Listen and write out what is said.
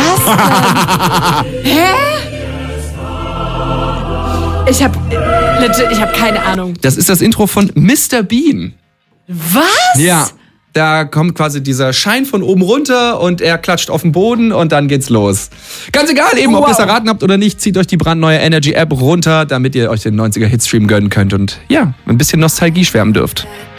das denn? Hä? Ich hab keine Ahnung. Das ist das Intro von Mr. Bean. Was? Ja, da kommt quasi dieser Schein von oben runter und er klatscht auf den Boden und dann geht's los. Ganz egal eben, ob ihr es erraten habt oder nicht, zieht euch die brandneue Energy App runter, damit ihr euch den 90er Hitstream gönnen könnt und ja, ein bisschen Nostalgie schwärmen dürft.